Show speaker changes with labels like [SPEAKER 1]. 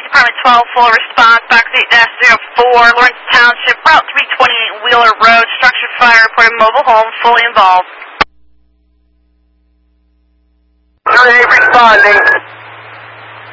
[SPEAKER 1] Department 12, full response, box 8-04, Lawrence Township, Route 328, Wheeler Road, structured fire, reported mobile home, fully involved.
[SPEAKER 2] 38 responding.